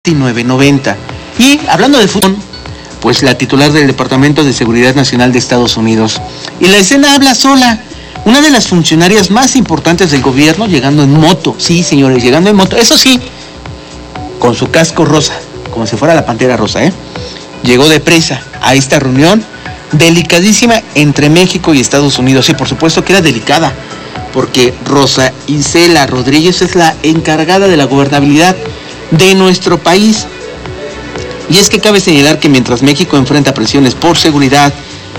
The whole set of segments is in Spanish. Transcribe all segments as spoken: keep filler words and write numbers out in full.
veintinueve noventa. Y hablando de fútbol, pues la titular del Departamento de Seguridad Nacional de Estados Unidos. Y la escena habla sola. Una de las funcionarias más importantes del gobierno llegando en moto. Sí, señores, llegando en moto. Eso sí, con su casco rosa, como si fuera la pantera rosa, ¿eh? Llegó deprisa a esta reunión delicadísima entre México y Estados Unidos. Y por supuesto que era delicada, porque Rosa Isela Rodríguez es la encargada de la gobernabilidad de nuestro país. Y es que cabe señalar que mientras México enfrenta presiones por seguridad,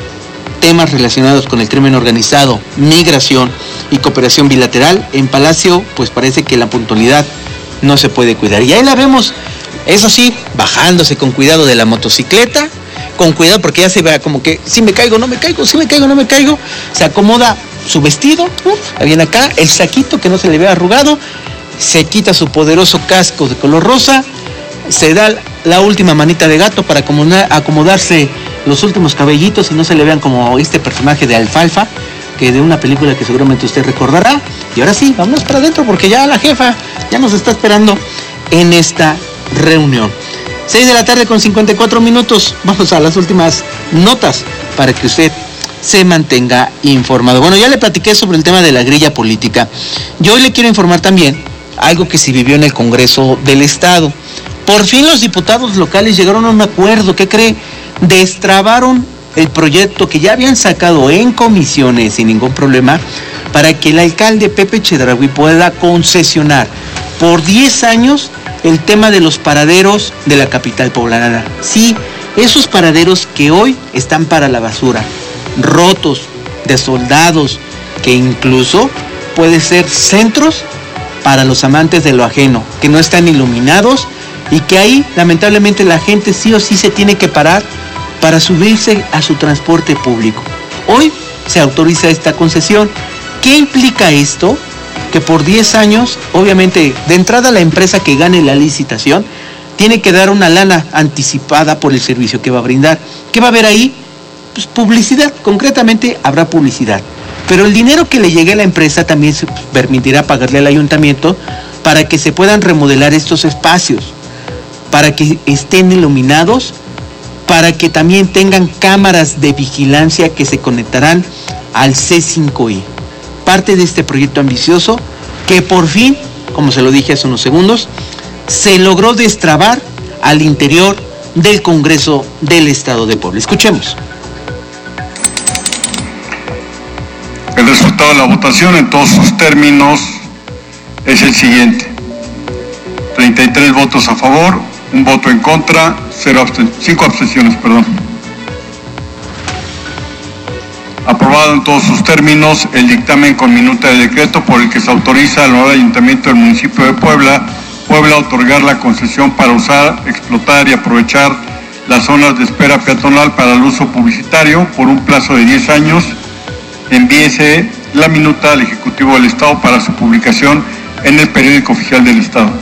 temas relacionados con el crimen organizado, migración y cooperación bilateral, en Palacio pues parece que la puntualidad no se puede cuidar. Y ahí la vemos, eso sí, bajándose con cuidado de la motocicleta, con cuidado porque ya se ve como que si me caigo, no me caigo, si me caigo, no me caigo. Se acomoda su vestido, uh, viene acá, el saquito que no se le vea arrugado, se quita su poderoso casco de color rosa, se da la última manita de gato para acomodar, acomodarse los últimos cabellitos y no se le vean como este personaje de Alfalfa, que de una película que seguramente usted recordará. Y ahora sí, vámonos para adentro porque ya la jefa ya nos está esperando en esta reunión. seis de la tarde con cincuenta y cuatro minutos. Vamos a las últimas notas para que usted se mantenga informado. Bueno, ya le platiqué sobre el tema de la grilla política. Yo hoy le quiero informar también algo que se vivió en el Congreso del Estado. Por fin los diputados locales llegaron a un acuerdo. ¿Qué cree? Destrabaron el proyecto que ya habían sacado en comisiones sin ningún problema para que el alcalde Pepe Chedraui pueda concesionar por diez años el tema de los paraderos de la capital poblana. Sí, esos paraderos que hoy están para la basura, rotos, desoldados, que incluso puede ser centros para los amantes de lo ajeno, que no están iluminados y que ahí lamentablemente la gente sí o sí se tiene que parar para subirse a su transporte público. Hoy se autoriza esta concesión. ¿Qué implica esto? Que por diez años, obviamente, de entrada la empresa que gane la licitación tiene que dar una lana anticipada por el servicio que va a brindar. ¿Qué va a haber ahí? Pues publicidad, concretamente habrá publicidad. Pero el dinero que le llegue a la empresa también se permitirá pagarle al ayuntamiento para que se puedan remodelar estos espacios, para que estén iluminados, para que también tengan cámaras de vigilancia que se conectarán al C cinco I. Parte de este proyecto ambicioso que por fin, como se lo dije hace unos segundos, se logró destrabar al interior del Congreso del Estado de Puebla. Escuchemos. El resultado de la votación en todos sus términos es el siguiente: treinta y tres votos a favor, un voto en contra, cero absten- cinco abstenciones, perdón. Aprobado en todos sus términos el dictamen con minuta de decreto por el que se autoriza al nuevo Ayuntamiento del municipio de Puebla, Puebla a otorgar la concesión para usar, explotar y aprovechar las zonas de espera peatonal para el uso publicitario por un plazo de diez años. Envíese la minuta al Ejecutivo del Estado para su publicación en el periódico oficial del Estado.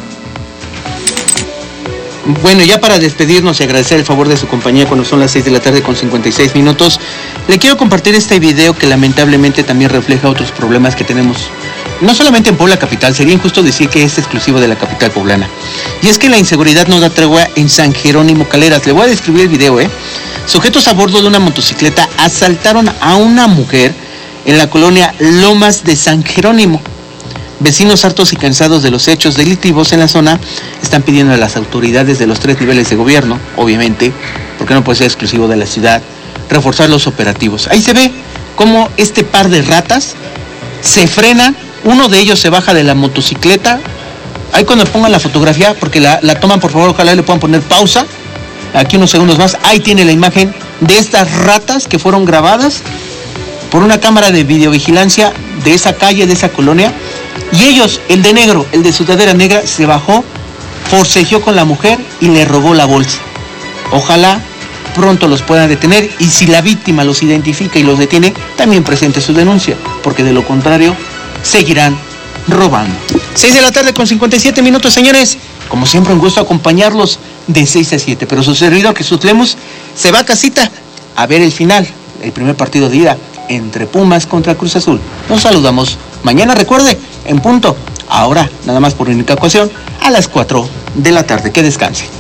Bueno, ya para despedirnos y agradecer el favor de su compañía cuando son las seis de la tarde con cincuenta y seis minutos, le quiero compartir este video que lamentablemente también refleja otros problemas que tenemos, no solamente en Puebla capital, sería injusto decir que es exclusivo de la capital poblana. Y es que la inseguridad no da tregua en San Jerónimo Caleras. Le voy a describir el video, ¿eh? Sujetos a bordo de una motocicleta asaltaron a una mujer en la colonia Lomas de San Jerónimo. Vecinos hartos y cansados de los hechos delictivos en la zona están pidiendo a las autoridades de los tres niveles de gobierno, obviamente, porque no puede ser exclusivo de la ciudad, reforzar los operativos. Ahí se ve cómo este par de ratas se frenan, uno de ellos se baja de la motocicleta. Ahí cuando pongan la fotografía, porque la, la toman, por favor, ojalá le puedan poner pausa, aquí unos segundos más. Ahí tiene la imagen de estas ratas que fueron grabadas por una cámara de videovigilancia de esa calle, de esa colonia. Y ellos, el de negro, el de sudadera negra, se bajó, forcejeó con la mujer y le robó la bolsa. Ojalá pronto los puedan detener y si la víctima los identifica y los detiene, también presente su denuncia, porque de lo contrario, seguirán robando. seis de la tarde con cincuenta y siete minutos, señores. Como siempre, un gusto acompañarlos de seis a siete, pero su servidor Jesús Lemus se va a casita a ver el final, el primer partido de ida entre Pumas contra Cruz Azul. Nos saludamos mañana, recuerde, en punto ahora, nada más por única ocasión, a las cuatro de la tarde. Que descanse.